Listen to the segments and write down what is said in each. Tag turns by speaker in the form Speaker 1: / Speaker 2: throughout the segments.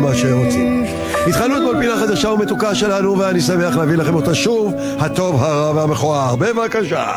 Speaker 1: מה שרוצים. התחלנו אתמול פינה חדשה ומתוקה שלנו, ואני שמח להביא לכם אותה שוב, הטוב, הרע והמכוער. בבקשה.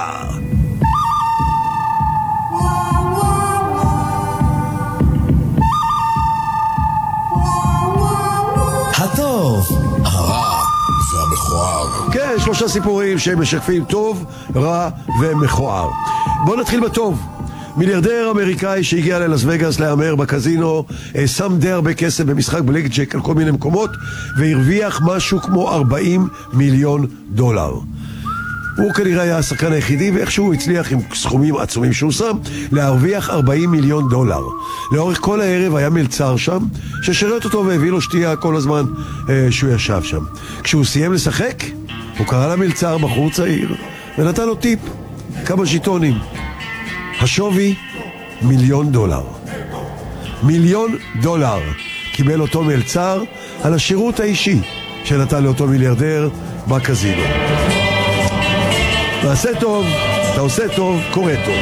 Speaker 2: הטוב, הרע והמכוער.
Speaker 1: כן, 3 סיפורים שמשקפים טוב, רע ומכוער. בואו נתחיל בטוב. מיליארדר אמריקאי שהגיע ללאס וגאס להמר בקזינו, שם די הרבה כסף במשחק בלק ג'ק על כל מיני מקומות, והרוויח משהו כמו 40 מיליון דולר. הוא כנראה היה השחקן היחידי, ואיכשהו הוא הצליח עם סכומים עצומים שהוא שם להרוויח 40 מיליון דולר. לאורך כל הערב היה מלצר שם ששרת אותו והביא לו שתייה כל הזמן שהוא ישב שם. כשהוא סיים לשחק, הוא קרא למלצר, בחור צעיר, ונתן לו טיפ, כמה ז'יטונים. השווי $1,000,000. $1,000,000 קיבל אותו מלצר על השירות האישי שנתן לאותו מיליארדר בקזינו. תעשה טוב, אתה עושה טוב, קורה טוב.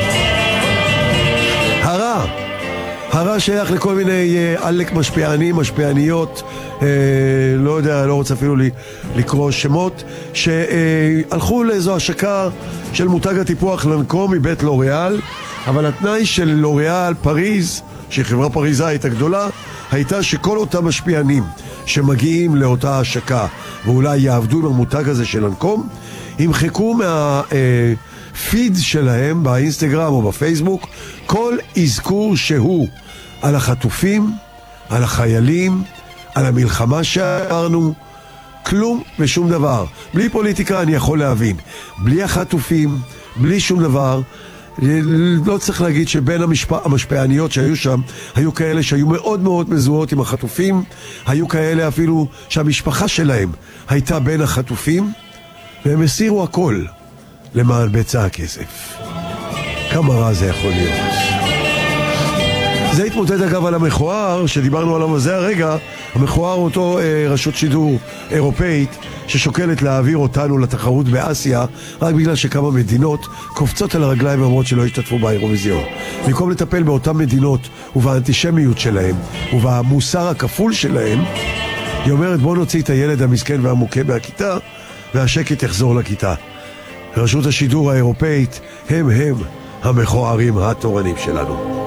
Speaker 1: הרע שייך לכל מיני עלק משפיענים, משפיעניות, לא יודע, לא רוצה אפילו לקרוא שמות, שהלכו לאיזו השקה של מותג הטיפוח לנקום מבית לוריאל, אבל התנאי של לוריאל פריז, שהיא חברה פריזאית הגדולה, הייתה שכל אותם משפיענים שמגיעים לאותה השקה ואולי יעבדו במותג הזה של לנקום, ימחקו מהפיד שלהם באינסטגרם או בפייסבוק כל אזכור שהוא על החטופים, על החיילים, על המלחמה שעברנו. כלום ושום דבר. בלי פוליטיקה אני יכול להבין, בלי החטופים, בלי שום דבר. לא צריך להגיד שבין המשפיעניות שהיו שם, היו כאלה שהיו מאוד מאוד מזוהות עם החטופים, היו כאלה אפילו שהמשפחה שלהם הייתה בין החטופים, והם הסירו הכל למען בצע הכסף. כמה רע זה יכול להיות. זה התמודד אגב על המכוער שדיברנו עליו בזה הרגע. המכוער הוא אותו רשות שידור אירופאית ששוקלת להעביר אותנו לתחרות באסיה רק בגלל שכמה מדינות קופצות על הרגליים ואומרות שלא השתתפו באירוויזיון. במקום לטפל באותן מדינות ובאנטישמיות שלהם ובמוסר הכפול שלהם, היא אומרת בוא נוציא את הילד המסכן והמוכה מהכיתה והשקט יחזור לכיתה. רשות השידור האירופאית הם המכוערים התורנים שלנו.